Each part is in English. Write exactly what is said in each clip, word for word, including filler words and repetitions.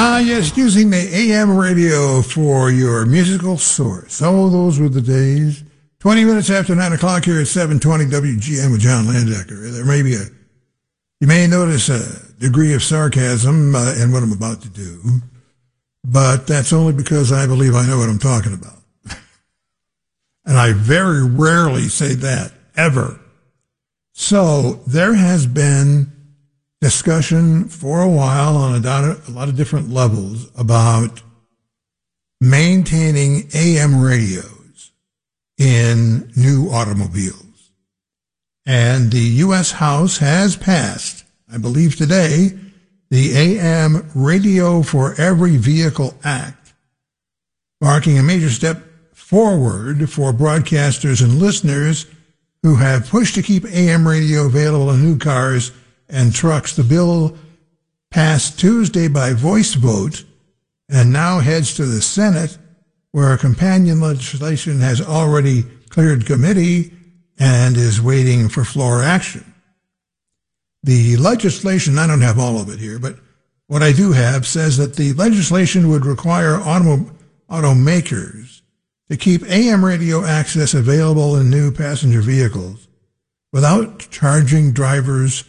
Ah, yes, using the A M radio for your musical source. Oh, those were the days. twenty minutes after nine o'clock here at seven twenty W G N with John Landecker. There may be a, you may notice a degree of sarcasm uh, in what I'm about to do, but that's only because I believe I know what I'm talking about. And I very rarely say that, ever. So there has been discussion for a while on a lot of different levels about maintaining A M radios in new automobiles. And the U S House has passed, I believe today, the A M Radio for Every Vehicle Act, marking a major step forward for broadcasters and listeners who have pushed to keep A M radio available in new cars and trucks. The bill passed Tuesday by voice vote and now heads to the Senate, where companion legislation has already cleared committee and is waiting for floor action. The legislation, I don't have all of it here, but what I do have says that the legislation would require auto, automakers to keep A M radio access available in new passenger vehicles without charging drivers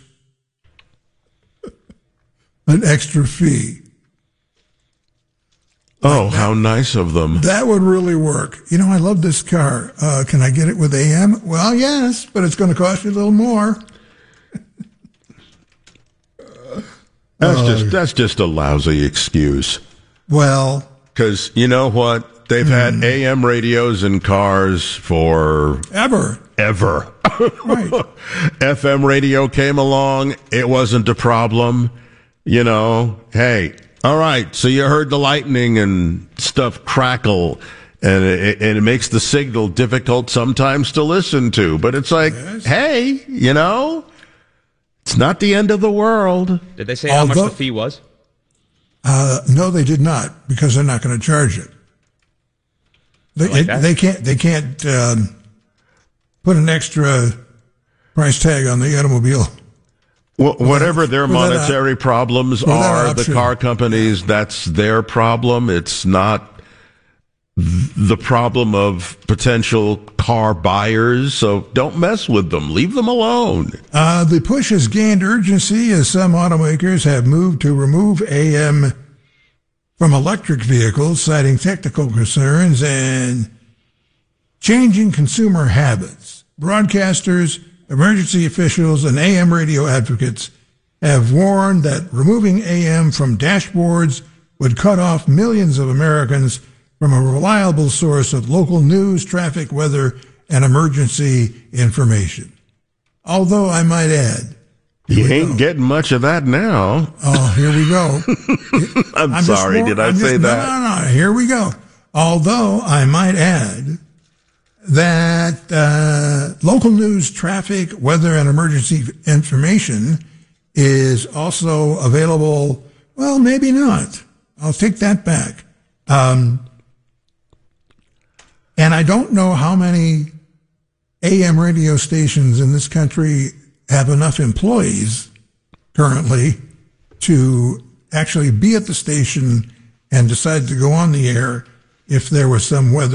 an extra fee. Oh, like how nice of them. That would really work. You know, I love this car. Uh, can I get it with A M? Well, yes, but it's going to cost you a little more. That's uh, just that's just a lousy excuse. Well, because you know what? They've mm, had A M radios in cars for ever. Ever. Right. F M radio came along. It wasn't a problem. You know, hey, all right, so you heard the lightning and stuff crackle, and it, and it makes the signal difficult sometimes to listen to. But it's like, yes. Hey, you know, it's not the end of the world. Did they say how Although, much the fee was? Uh, no, they did not, because they're not going to charge it. They, like it, they can't. They can't um, put an extra price tag on the automobile. Well, whatever their monetary problems are, the car companies, that's their problem. It's not the problem of potential car buyers. So don't mess with them. Leave them alone. Uh, the push has gained urgency as some automakers have moved to remove A M from electric vehicles, citing technical concerns and changing consumer habits. Broadcasters, emergency officials, and A M radio advocates have warned that removing A M from dashboards would cut off millions of Americans from a reliable source of local news, traffic, weather, and emergency information. Although I might add, you ain't go. getting much of that now. Oh, here we go. I'm, I'm sorry, more, did I I'm say just, that? No, no, no, here we go. Although I might add that uh, local news, traffic, weather, and emergency information is also available. Well, maybe not. I'll take that back. Um, and I don't know how many A M radio stations in this country have enough employees currently to actually be at the station and decide to go on the air if there was some weather